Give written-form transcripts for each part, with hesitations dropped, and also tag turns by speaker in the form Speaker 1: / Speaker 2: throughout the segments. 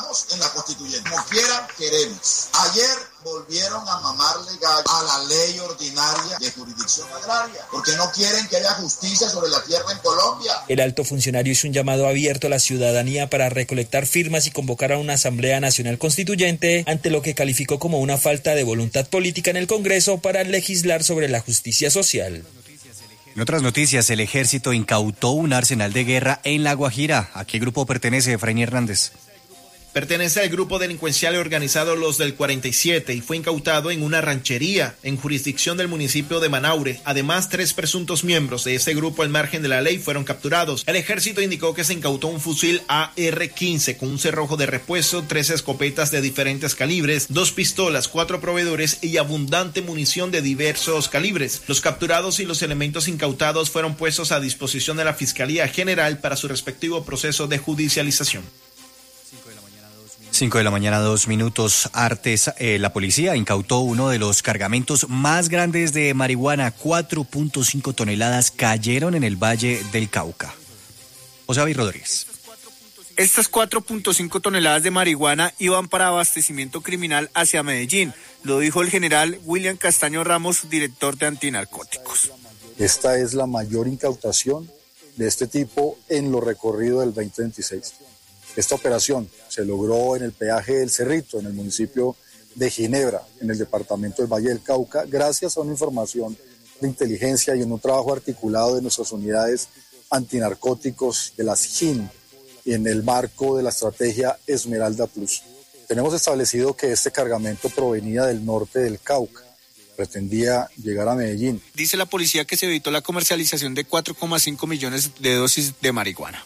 Speaker 1: votamos en la constituyente. Como quieran, queremos. Ayer volvieron a mamarle gallo a la ley ordinaria de jurisdicción agraria, porque no quieren que haya justicia sobre la tierra en Colombia.
Speaker 2: El alto funcionario hizo un llamado abierto a la ciudadanía para recolectar firmas y convocar a una Asamblea Nacional Constituyente ante lo que calificó como una falta de voluntad política en el Congreso para legislar sobre la justicia social.
Speaker 3: En otras noticias, el ejército incautó un arsenal de guerra en La Guajira. ¿A qué grupo pertenece, Efraín Hernández?
Speaker 4: Pertenece al grupo delincuencial organizado Los del 47 y fue incautado en una ranchería en jurisdicción del municipio de Manaure. Además, 3 presuntos miembros de este grupo al margen de la ley fueron capturados. El ejército indicó que se incautó un fusil AR-15 con un cerrojo de repuesto, 3 escopetas de diferentes calibres, 2 pistolas, 4 proveedores y abundante munición de diversos calibres. Los capturados y los elementos incautados fueron puestos a disposición de la Fiscalía General para su respectivo proceso de judicialización.
Speaker 3: 5 de la mañana, 2 minutos. La policía incautó uno de los cargamentos más grandes de marihuana. 4.5 toneladas cayeron en el Valle del Cauca. José David Rodríguez.
Speaker 5: Estas 4.5 toneladas de marihuana iban para abastecimiento criminal hacia Medellín. Lo dijo el general William Castaño Ramos, director de Antinarcóticos.
Speaker 6: Esta es la mayor incautación de este tipo en lo recorrido del 2026. Esta operación se logró en el peaje del Cerrito, en el municipio de Ginebra, en el departamento del Valle del Cauca, gracias a una información de inteligencia y en un trabajo articulado de nuestras unidades antinarcóticos de las JIN y en el marco de la estrategia Esmeralda Plus. Tenemos establecido que este cargamento provenía del norte del Cauca, pretendía llegar a Medellín.
Speaker 5: Dice la policía que se evitó la comercialización de 4,5 millones de dosis de marihuana.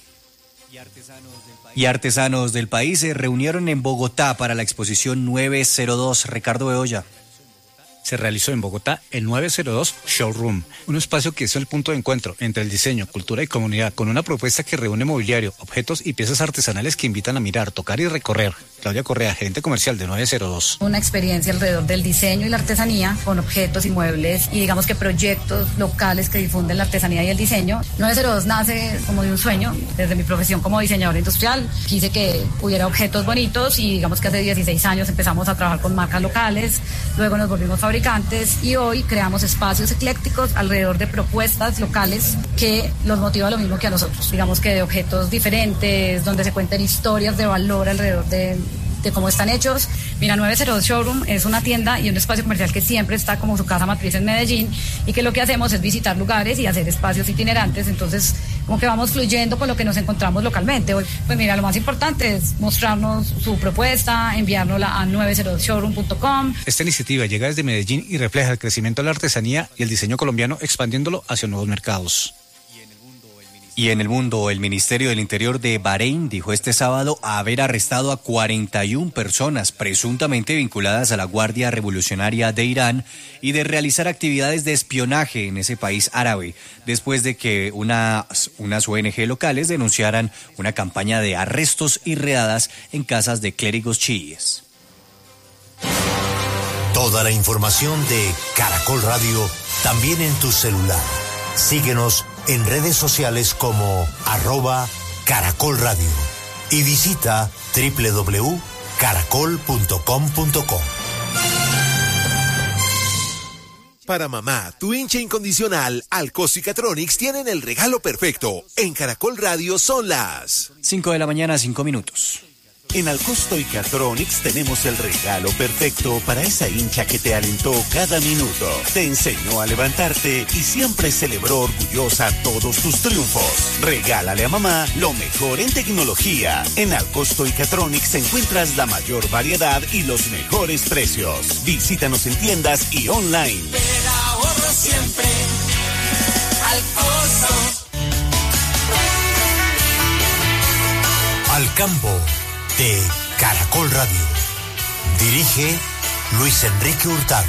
Speaker 3: Y artesanos del país se reunieron en Bogotá para la exposición 902. Ricardo Bedoya.
Speaker 7: Se realizó en Bogotá el 902 Showroom, un espacio que es el punto de encuentro entre el diseño, cultura y comunidad, con una propuesta que reúne mobiliario, objetos y piezas artesanales que invitan a mirar, tocar y recorrer. Claudia Correa, gerente comercial de 902.
Speaker 8: Una experiencia alrededor del diseño y la artesanía, con objetos y muebles y digamos que proyectos locales que difunden la artesanía y el diseño. 902 nace como de un sueño, desde mi profesión como diseñadora industrial. Quise que hubiera objetos bonitos y digamos que hace 16 años empezamos a trabajar con marcas locales, luego nos volvimos fabricantes y hoy creamos espacios eclécticos alrededor de propuestas locales que los motiva lo mismo que a nosotros. Digamos que de objetos diferentes, donde se cuenten historias de valor alrededor de cómo están hechos. Mira, 902 Showroom es una tienda y un espacio comercial que siempre está como su casa matriz en Medellín y que lo que hacemos es visitar lugares y hacer espacios itinerantes, entonces como que vamos fluyendo con lo que nos encontramos localmente. Hoy, pues mira, lo más importante es mostrarnos su propuesta, enviárnosla a 902showroom.com.
Speaker 7: Esta iniciativa llega desde Medellín y refleja el crecimiento de la artesanía y el diseño colombiano, expandiéndolo hacia nuevos mercados.
Speaker 3: Y en el mundo, el Ministerio del Interior de Bahrein dijo este sábado haber arrestado a 41 personas presuntamente vinculadas a la Guardia Revolucionaria de Irán y de realizar actividades de espionaje en ese país árabe, después de que unas ONG locales denunciaran una campaña de arrestos y redadas en casas de clérigos chiíes.
Speaker 9: Toda la información de Caracol Radio también en tu celular. Síguenos en redes sociales como @Caracol Radio y visita www.caracol.com.co.
Speaker 10: Para mamá, tu hincha incondicional, Alcosto y Catronics tienen el regalo perfecto. En Caracol Radio son las
Speaker 3: 5 de la mañana, 5 minutos.
Speaker 10: En Alcosto y Catronics tenemos el regalo perfecto para esa hincha que te alentó cada minuto, te enseñó a levantarte y siempre celebró orgullosa todos tus triunfos. Regálale a mamá lo mejor en tecnología. En Alcosto y Catronics encuentras la mayor variedad y los mejores precios. Visítanos en tiendas y online.
Speaker 11: El ahorro siempre. Alcosto.
Speaker 9: Al campo de Caracol Radio. Dirige Luis Enrique Hurtado.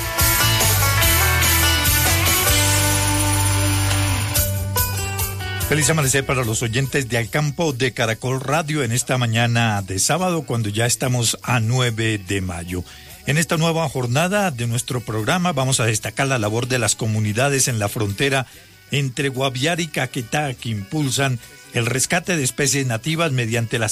Speaker 12: Feliz amanecer para los oyentes de Al Campo de Caracol Radio en esta mañana de sábado, cuando ya estamos a 9 de mayo. En esta nueva jornada de nuestro programa vamos a destacar la labor de las comunidades en la frontera entre Guaviare y Caquetá, que impulsan el rescate de especies nativas mediante la